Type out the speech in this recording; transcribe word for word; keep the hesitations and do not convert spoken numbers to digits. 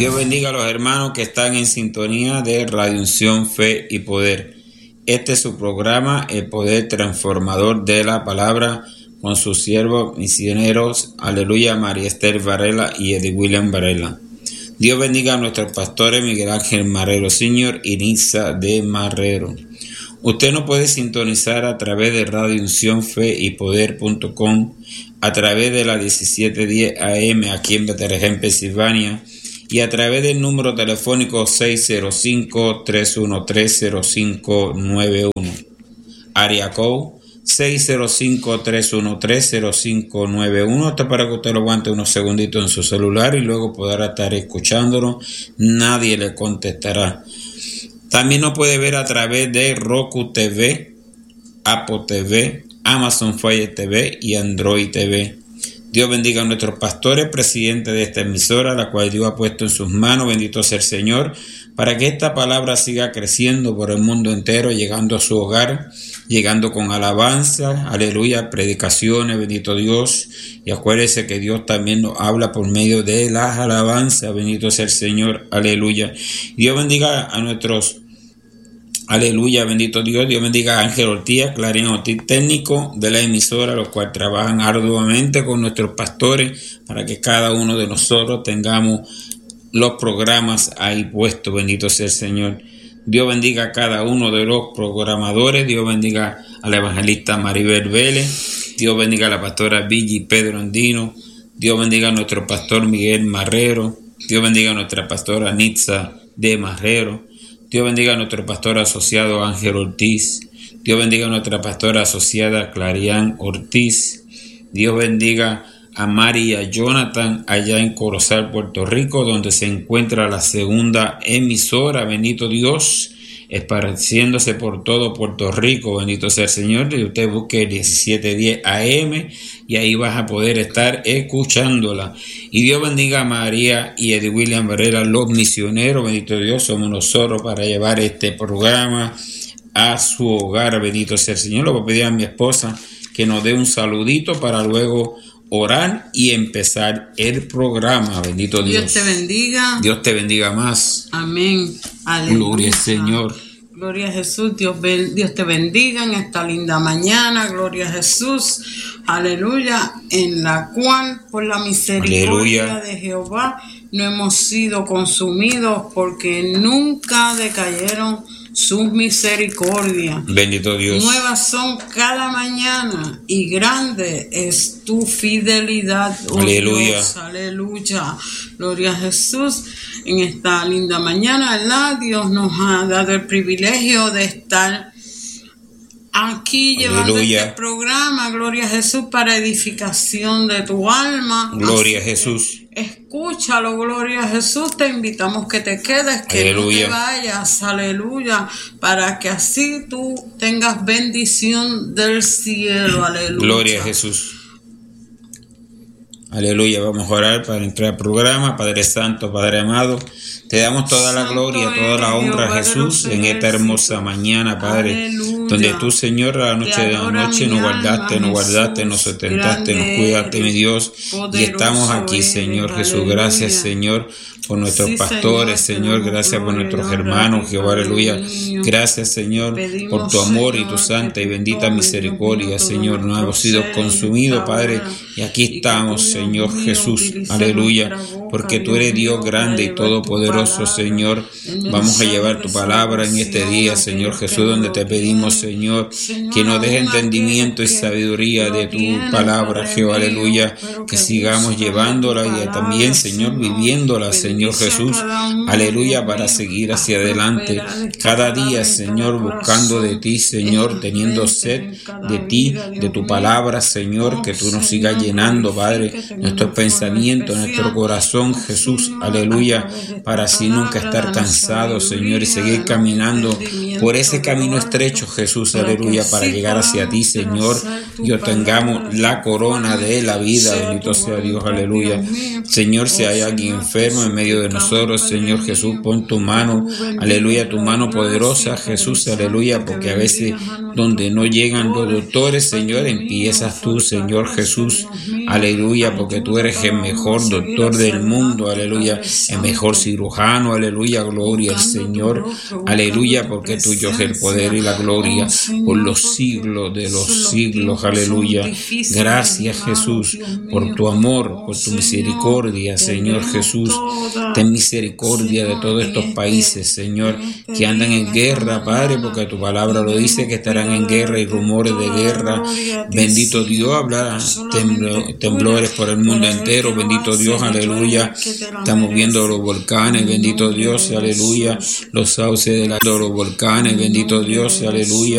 Dios bendiga a los hermanos que están en sintonía de Radio Unción, Fe y Poder. Este es su programa, El Poder Transformador de la Palabra, con sus siervos misioneros, aleluya, María Esther Varela y Eddie William Varela. Dios bendiga a nuestros pastores Miguel Ángel Marrero Senior y Nitza de Marrero. Usted nos puede sintonizar a través de Radio Unción, Fe y Poder punto com, a través de la diecisiete diez A M aquí en Bethlehem, Pensilvania, y a través del número telefónico seis cero cinco, tres uno tres, cero cinco nueve uno. Área code seis cero cinco, tres uno tres, cero cinco nueve uno. Esto para que usted lo aguante unos segunditos en su celular y luego podrá estar escuchándolo. Nadie le contestará. También nos puede ver a través de Roku T V, Apple T V, Amazon Fire T V y Android T V. Dios bendiga a nuestros pastores, presidentes de esta emisora, la cual Dios ha puesto en sus manos, bendito sea el Señor, para que esta palabra siga creciendo por el mundo entero, llegando a su hogar, llegando con alabanza, aleluya, predicaciones, bendito Dios. Y acuérdese que Dios también nos habla por medio de las alabanzas, bendito sea el Señor, aleluya. Dios bendiga a nuestros aleluya, bendito Dios. Dios bendiga a Ángel Ortiz, Clarín Ortiz, técnico de la emisora, los cuales trabajan arduamente con nuestros pastores para que cada uno de nosotros tengamos los programas ahí puestos, bendito sea el Señor. Dios bendiga a cada uno de los programadores. Dios bendiga a la evangelista Maribel Vélez. Dios bendiga a la pastora Billy Pedro Andino. Dios bendiga a nuestro pastor Miguel Marrero. Dios bendiga a nuestra pastora Nitza de Marrero. Dios bendiga a nuestro pastor asociado Ángel Ortiz. Dios bendiga a nuestra pastora asociada Clarián Ortiz. Dios bendiga a María Jonathan allá en Corozal, Puerto Rico, donde se encuentra la segunda emisora, bendito Dios, esparciéndose por todo Puerto Rico, bendito sea el Señor. Y usted busque diecisiete diez A M y ahí vas a poder estar escuchándola. Y Dios bendiga a María y Eddie William Varela, los misioneros, bendito Dios, somos nosotros para llevar este programa a su hogar, bendito sea el Señor. Le voy a pedir a mi esposa que nos dé un saludito para luego orar y empezar el programa, bendito Dios. Dios te bendiga. Dios te bendiga más. Amén. Aleluya. Gloria al Señor. Gloria a Jesús. Dios, Dios te bendiga en esta linda mañana. Gloria a Jesús. Aleluya. En la cual, por la misericordia Aleluya. De Jehová, no hemos sido consumidos, porque nunca decayeron sus misericordias. Bendito Dios. Nuevas son cada mañana y grande es tu fidelidad. Oh Aleluya. Dios, aleluya. Gloria a Jesús. En esta linda mañana, ¿verdad? Dios nos ha dado el privilegio de estar aquí llevando Aleluya. Este programa, gloria a Jesús, para edificación de tu alma. Gloria a Jesús. Escúchalo, gloria a Jesús. Te invitamos que te quedes, que aleluya. No te vayas, aleluya, para que así tú tengas bendición del cielo, aleluya. Gloria a Jesús. Aleluya, vamos a orar para entrar al programa. Padre Santo, Padre amado, te damos toda la gloria, toda la honra a Jesús en esta hermosa mañana, Padre, aleluya. Donde tú, Señor, a la noche de la noche nos guardaste, nos guardaste, nos sustentaste, nos cuidaste, mi Dios, y estamos aquí, Señor Jesús. Gracias, Señor, por nuestros sí, pastores, Señor, Señor, gracias por nuestros hermanos, Jehová, aleluya. Gracias, Señor, pedimos, por tu amor Señor, y tu santa y bendita misericordia, Señor. Nos hemos sido consumidos, Padre, y aquí estamos, Señor Jesús, aleluya, porque tú eres Dios grande y todopoderoso, Señor. Vamos a llevar tu palabra en este día, Señor Jesús, donde te pedimos, Señor, que nos deje entendimiento y sabiduría de tu palabra, Jehová, aleluya, que sigamos llevándola y también, Señor, viviéndola, Señor Jesús, aleluya, para seguir hacia adelante cada día, Señor, buscando de ti, Señor, teniendo sed de ti, de tu palabra, Señor, que tú nos sigas llenando, Padre, nuestros pensamientos, nuestro corazón, Jesús, aleluya, para así nunca estar cansados, Señor, y seguir caminando por ese camino estrecho, Jesús, aleluya, para llegar hacia ti, Señor, y obtengamos la corona de la vida, bendito sea Dios, aleluya. Señor, si hay alguien enfermo en medio de nosotros, Señor Jesús, pon tu mano, aleluya, tu mano poderosa, Jesús, aleluya, porque a veces donde no llegan los doctores, Señor, empiezas tú, Señor Jesús, aleluya, porque tú eres el mejor doctor del mundo, aleluya, el mejor cirujano, aleluya, gloria al Señor, aleluya, porque tuyo es el poder y la gloria por los siglos de los siglos, aleluya. Gracias, Jesús, por tu amor, por tu misericordia, Señor Jesús. Ten misericordia de todos estos países, Señor, que andan en guerra, Padre, porque tu palabra lo dice, que estarán en guerra y rumores de guerra. Bendito Dios, habla temblo, temblores por el mundo entero. Bendito Dios, aleluya. Estamos viendo los volcanes, bendito Dios, aleluya. Los sauces de, la, de los volcanes, bendito Dios, aleluya.